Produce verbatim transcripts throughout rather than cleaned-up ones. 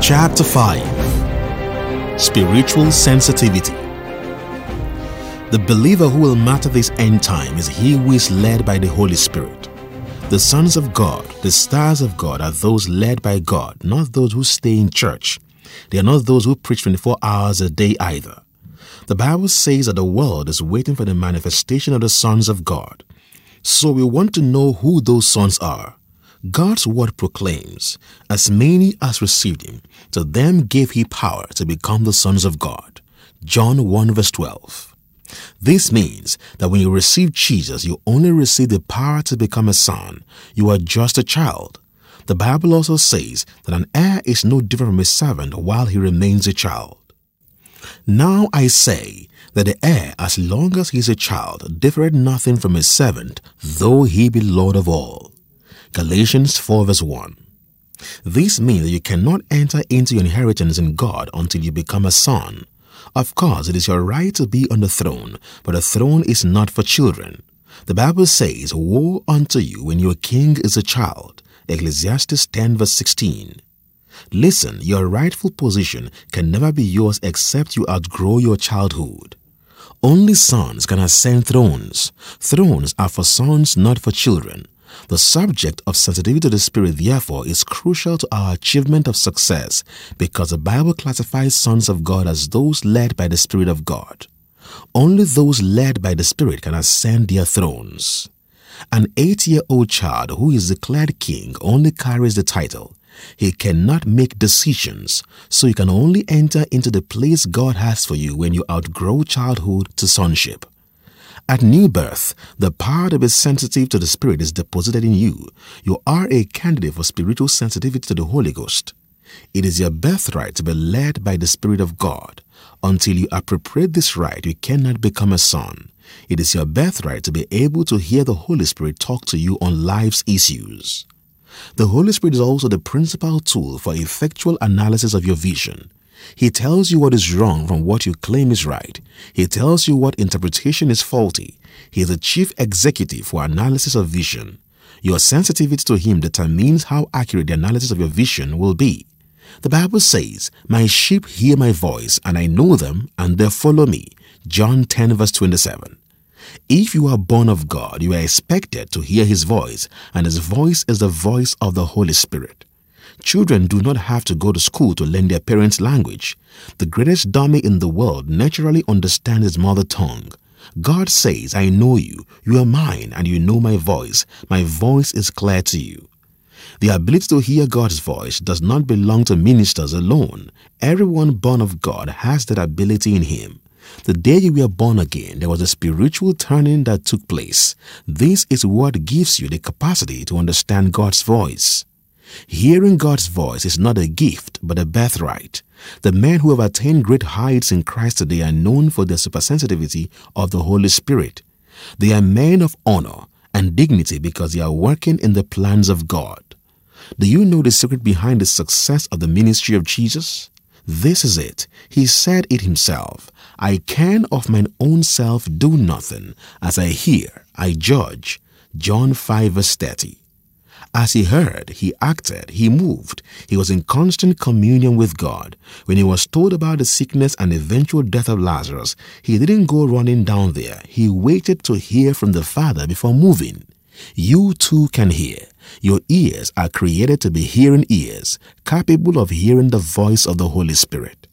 Chapter five. Spiritual Sensitivity. The believer who will matter this end time is he who is led by the Holy Spirit. The sons of God, the stars of God, are those led by God, not those who stay in church. They are not those who preach twenty-four hours a day either. The Bible says that the world is waiting for the manifestation of the sons of God. So we want to know who those sons are. God's word proclaims, as many as received him, to them gave he power to become the sons of God. John one verse twelve. This means that when you receive Jesus, you only receive the power to become a son. You are just a child. The Bible also says that an heir is no different from a servant while he remains a child. Now I say that the heir, as long as he is a child, differeth nothing from a servant, though he be Lord of all. Galatians four verse one. This means that you cannot enter into your inheritance in God until you become a son. Of course, it is your right to be on the throne, but the throne is not for children. The Bible says, "Woe unto you when your king is a child." Ecclesiastes ten verse sixteen. Listen, your rightful position can never be yours except you outgrow your childhood. Only sons can ascend thrones. Thrones are for sons, not for children. The subject of sensitivity to the Spirit, therefore, is crucial to our achievement of success because the Bible classifies sons of God as those led by the Spirit of God. Only those led by the Spirit can ascend their thrones. An eight-year-old child who is declared king only carries the title. He cannot make decisions, so you can only enter into the place God has for you when you outgrow childhood to sonship. At new birth, the power to be sensitive to the Spirit is deposited in you. You are a candidate for spiritual sensitivity to the Holy Ghost. It is your birthright to be led by the Spirit of God. Until you appropriate this right, you cannot become a son. It is your birthright to be able to hear the Holy Spirit talk to you on life's issues. The Holy Spirit is also the principal tool for effectual analysis of your vision. He tells you what is wrong from what you claim is right. He tells you what interpretation is faulty. He is the chief executive for analysis of vision. Your sensitivity to him determines how accurate the analysis of your vision will be. The Bible says, "My sheep hear my voice, and I know them, and they follow me." John ten verse twenty-seven. If you are born of God, you are expected to hear his voice, and his voice is the voice of the Holy Spirit. Children do not have to go to school to learn their parents' language. The greatest dummy in the world naturally understands his mother tongue. God says, "I know you, you are mine, and you know my voice. My voice is clear to you." The ability to hear God's voice does not belong to ministers alone. Everyone born of God has that ability in him. The day you were born again, there was a spiritual turning that took place. This is what gives you the capacity to understand God's voice. Hearing God's voice is not a gift, but a birthright. The men who have attained great heights in Christ today are known for their supersensitivity of the Holy Spirit. They are men of honor and dignity because they are working in the plans of God. Do you know the secret behind the success of the ministry of Jesus? This is it. He said it himself, "I can of mine own self do nothing. As I hear, I judge." John five verse thirty. As he heard, he acted, he moved. He was in constant communion with God. When he was told about the sickness and eventual death of Lazarus, he didn't go running down there. He waited to hear from the Father before moving. You too can hear. Your ears are created to be hearing ears, capable of hearing the voice of the Holy Spirit.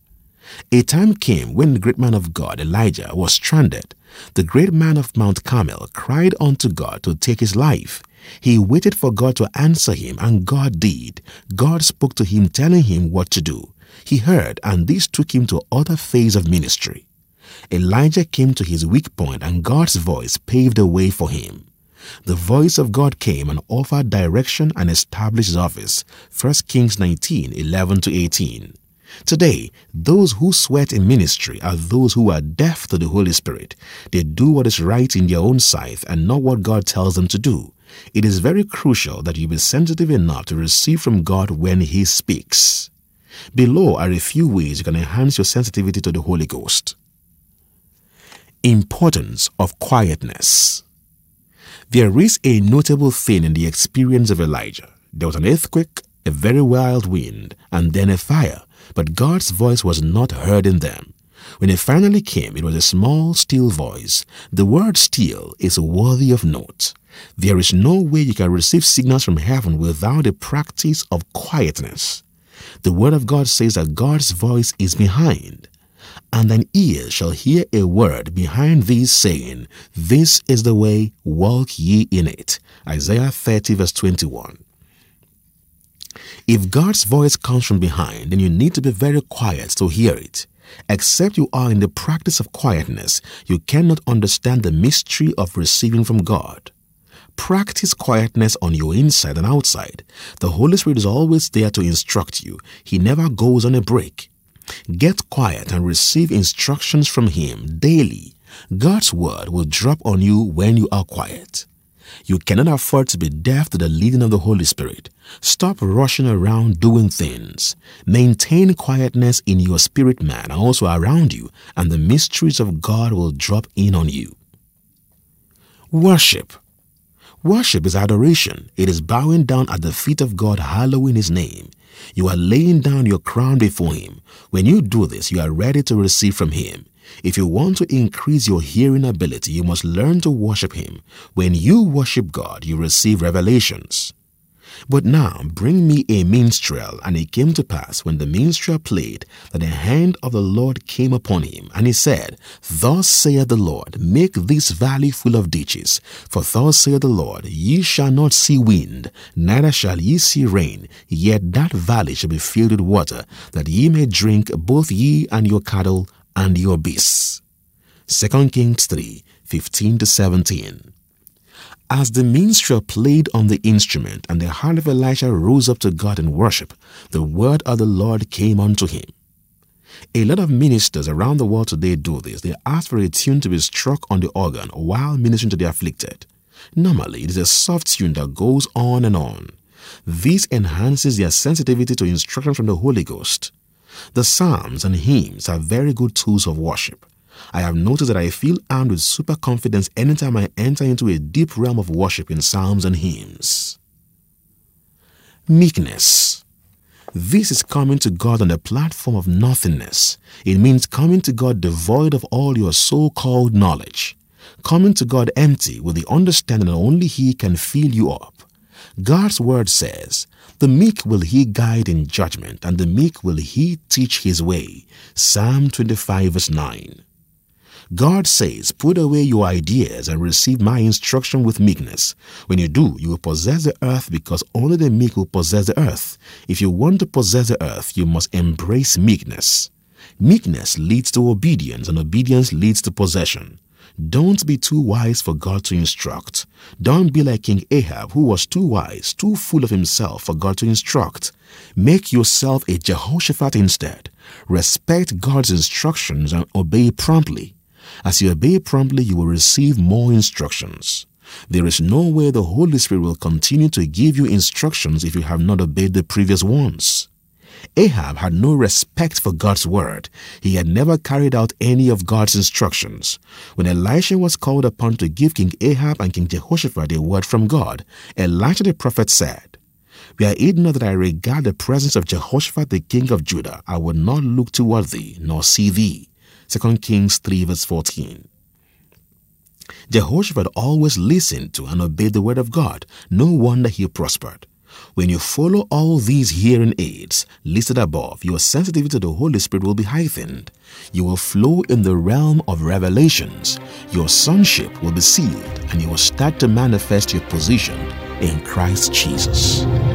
A time came when the great man of God, Elijah, was stranded. The great man of Mount Carmel cried unto God to take his life. He waited for God to answer him, and God did. God spoke to him, telling him what to do. He heard, and this took him to other phase of ministry. Elijah came to his weak point, and God's voice paved the way for him. The voice of God came and offered direction and established his office. First Kings nineteen, eleven to eighteen. Today, those who sweat in ministry are those who are deaf to the Holy Spirit. They do what is right in their own sight and not what God tells them to do. It is very crucial that you be sensitive enough to receive from God when He speaks. Below are a few ways you can enhance your sensitivity to the Holy Ghost. Importance of quietness. There is a notable thing in the experience of Elijah. There was an earthquake, a very wild wind, and then a fire, but God's voice was not heard in them. When it finally came, it was a small, still voice. The word still is worthy of note. There is no way you can receive signals from heaven without a practice of quietness. The word of God says that God's voice is behind. And thine ears shall hear a word behind thee saying, This is the way, walk ye in it. Isaiah thirty verse twenty-one. If God's voice comes from behind, then you need to be very quiet to hear it. Except you are in the practice of quietness, you cannot understand the mystery of receiving from God. Practice quietness on your inside and outside. The Holy Spirit is always there to instruct you. He never goes on a break. Get quiet and receive instructions from Him daily. God's word will drop on you when you are quiet. You cannot afford to be deaf to the leading of the Holy Spirit. Stop rushing around doing things. Maintain quietness in your spirit man and also around you, and the mysteries of God will drop in on you. Worship. Worship is adoration. It is bowing down at the feet of God, hallowing His name. You are laying down your crown before Him. When you do this, you are ready to receive from Him. If you want to increase your hearing ability, you must learn to worship Him. When you worship God, you receive revelations. But now bring me a minstrel. And it came to pass, when the minstrel played, that the hand of the Lord came upon him, and he said, Thus saith the Lord, make this valley full of ditches. For thus saith the Lord, ye shall not see wind, neither shall ye see rain, yet that valley shall be filled with water, that ye may drink, both ye and your cattle and your beasts. Second Kings three, fifteen to seventeen. As the minstrel played on the instrument, and the heart of Elisha rose up to God in worship, the word of the Lord came unto him. A lot of ministers around the world today do this. They ask for a tune to be struck on the organ while ministering to the afflicted. Normally, it is a soft tune that goes on and on. This enhances their sensitivity to instruction from the Holy Ghost. The psalms and hymns are very good tools of worship. I have noticed that I feel armed with super confidence anytime I enter into a deep realm of worship in psalms and hymns. Meekness. This is coming to God on the platform of nothingness. It means coming to God devoid of all your so-called knowledge. Coming to God empty with the understanding that only He can fill you up. God's word says, the meek will He guide in judgment, and the meek will He teach His way. Psalm twenty-five verse nine. God says, put away your ideas and receive my instruction with meekness. When you do, you will possess the earth, because only the meek will possess the earth. If you want to possess the earth, you must embrace meekness. Meekness leads to obedience, and obedience leads to possession. Don't be too wise for God to instruct. Don't be like King Ahab, who was too wise, too full of himself for God to instruct. Make yourself a Jehoshaphat instead. Respect God's instructions and obey promptly. As you obey promptly, you will receive more instructions. There is no way the Holy Spirit will continue to give you instructions if you have not obeyed the previous ones. Ahab had no respect for God's word. He had never carried out any of God's instructions. When Elisha was called upon to give King Ahab and King Jehoshaphat a word from God, Elisha the prophet said, Were it not that I regard the presence of Jehoshaphat the king of Judah, I would not look toward thee, nor see thee. Second Kings three verse fourteen. Jehoshaphat always listened to and obeyed the word of God. No wonder he prospered. When you follow all these hearing aids listed above, your sensitivity to the Holy Spirit will be heightened. You will flow in the realm of revelations. Your sonship will be sealed, and you will start to manifest your position in Christ Jesus.